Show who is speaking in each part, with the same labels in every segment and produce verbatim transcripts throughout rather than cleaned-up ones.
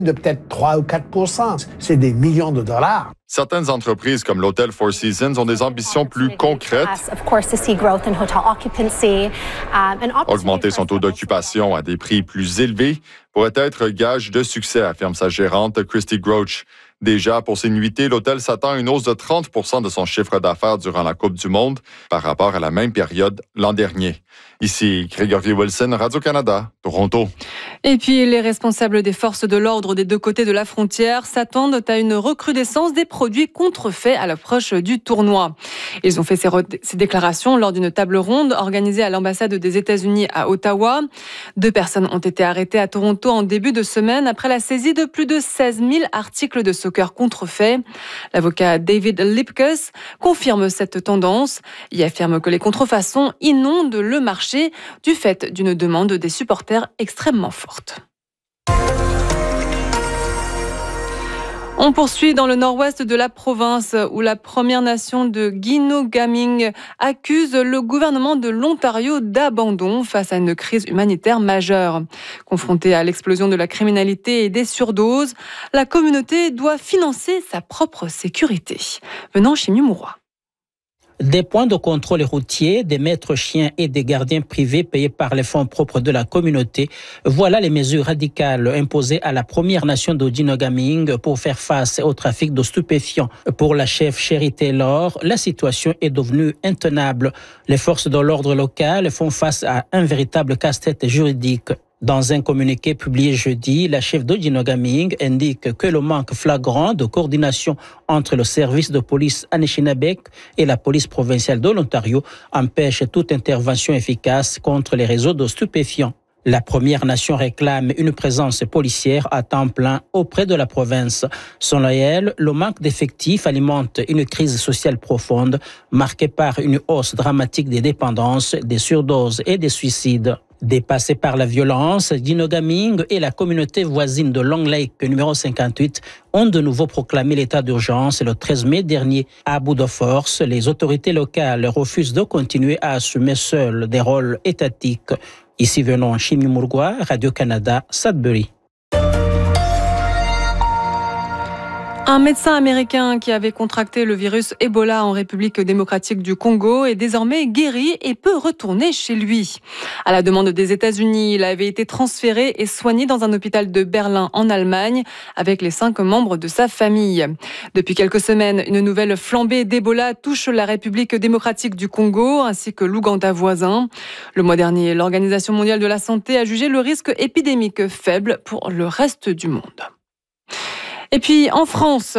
Speaker 1: de peut-être trois ou quatre pour cent. C'est des millions de dollars.
Speaker 2: Certaines entreprises comme l'hôtel Four Seasons ont des ambitions plus concrètes. Augmenter son taux d'occupation à des prix plus élevés pourrait être gage de succès, affirme sa gérante Christy Grouch. Déjà, pour ces nuitées, l'hôtel s'attend à une hausse de trente pour cent de son chiffre d'affaires durant la Coupe du Monde par rapport à la même période l'an dernier. Ici, Gregory Wilson, Radio-Canada, Toronto.
Speaker 3: Et puis, les responsables des forces de l'ordre des deux côtés de la frontière s'attendent à une recrudescence des produits contrefaits à l'approche du tournoi. Ils ont fait ces, re- ces déclarations lors d'une table ronde organisée à l'ambassade des États-Unis à Ottawa. Deux personnes ont été arrêtées à Toronto en début de semaine après la saisie de plus de seize mille articles de soccer contrefaits. L'avocat David Lipkus confirme cette tendance et affirme que les contrefaçons inondent le marché du fait d'une demande des supporters extrêmement forte. On poursuit dans le nord-ouest de la province où la Première Nation de Guinaw-Gaming accuse le gouvernement de l'Ontario d'abandon face à une crise humanitaire majeure. Confrontée à l'explosion de la criminalité et des surdoses, la communauté doit financer sa propre sécurité. Venant chez Mimourois.
Speaker 4: Des points de contrôle routiers, des maîtres chiens et des gardiens privés payés par les fonds propres de la communauté. Voilà les mesures radicales imposées à la Première Nation de Guinaw-Gaming pour faire face au trafic de stupéfiants. Pour la chef Sherry Taylor, la situation est devenue intenable. Les forces de l'ordre local font face à un véritable casse-tête juridique. Dans un communiqué publié jeudi, la chef de Guinaw-Gaming indique que le manque flagrant de coordination entre le service de police Anishinaabe et la police provinciale de l'Ontario empêche toute intervention efficace contre les réseaux de stupéfiants. La Première Nation réclame une présence policière à temps plein auprès de la province. Selon elle, le manque d'effectifs alimente une crise sociale profonde marquée par une hausse dramatique des dépendances, des surdoses et des suicides. Dépassés par la violence, Guinaw-Gaming et la communauté voisine de Long Lake numéro cinquante-huit ont de nouveau proclamé l'état d'urgence le treize mai dernier. À bout de force, les autorités locales refusent de continuer à assumer seules des rôles étatiques. Ici venons chez Mimourois, Radio-Canada, Sudbury.
Speaker 3: Un médecin américain qui avait contracté le virus Ebola en République démocratique du Congo est désormais guéri et peut retourner chez lui. À la demande des États-Unis, il avait été transféré et soigné dans un hôpital de Berlin en Allemagne avec les cinq membres de sa famille. Depuis quelques semaines, une nouvelle flambée d'Ebola touche la République démocratique du Congo ainsi que l'Ouganda voisin. Le mois dernier, l'Organisation mondiale de la santé a jugé le risque épidémique faible pour le reste du monde. Et puis, en France...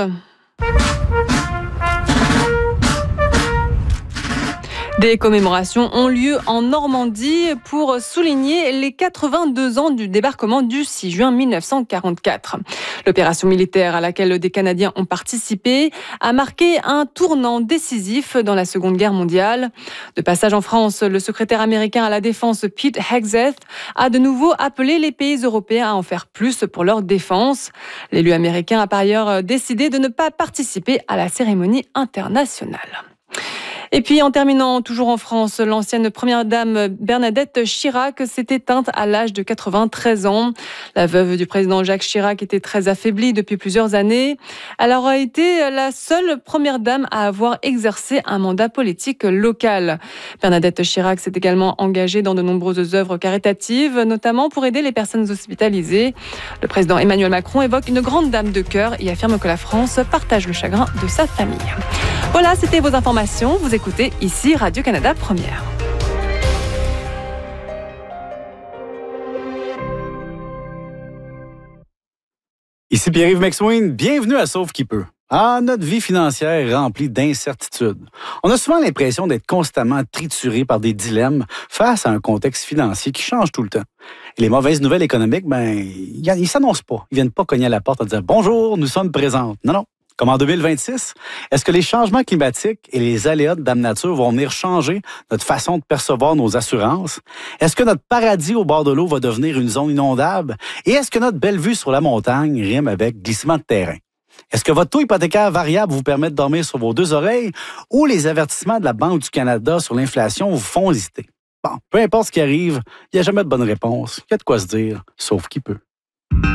Speaker 3: Des commémorations ont lieu en Normandie pour souligner les quatre-vingt-deux ans du débarquement du six juin mille neuf cent quarante-quatre. L'opération militaire à laquelle des Canadiens ont participé a marqué un tournant décisif dans la Seconde Guerre mondiale. De passage en France, le secrétaire américain à la Défense Pete Hegseth a de nouveau appelé les pays européens à en faire plus pour leur défense. L'élu américain a par ailleurs décidé de ne pas participer à la cérémonie internationale. Et puis, en terminant, toujours en France, l'ancienne première dame Bernadette Chirac s'est éteinte à l'âge de quatre-vingt-treize ans. La veuve du président Jacques Chirac était très affaiblie depuis plusieurs années. Elle aura été la seule première dame à avoir exercé un mandat politique local. Bernadette Chirac s'est également engagée dans de nombreuses œuvres caritatives, notamment pour aider les personnes hospitalisées. Le président Emmanuel Macron évoque une grande dame de cœur et affirme que la France partage le chagrin de sa famille. Voilà, c'était vos informations. Vous écoutez ici Radio-Canada Première.
Speaker 5: Ici Pierre-Yves McSween, bienvenue à Sauve qui peut. Ah, notre vie financière est remplie d'incertitudes. On a souvent l'impression d'être constamment trituré par des dilemmes face à un contexte financier qui change tout le temps. Et les mauvaises nouvelles économiques, ben, ils ne s'annoncent pas. Ils viennent pas cogner à la porte en disant « Bonjour, nous sommes présentes ». Non, non. Comme en deux mille vingt-six, est-ce que les changements climatiques et les aléas de Dame Nature vont venir changer notre façon de percevoir nos assurances? Est-ce que notre paradis au bord de l'eau va devenir une zone inondable? Et est-ce que notre belle vue sur la montagne rime avec glissement de terrain? Est-ce que votre taux hypothécaire variable vous permet de dormir sur vos deux oreilles ou les avertissements de la Banque du Canada sur l'inflation vous font hésiter? Bon, peu importe ce qui arrive, il n'y a jamais de bonne réponse. Il y a de quoi se dire, sauf qui peut.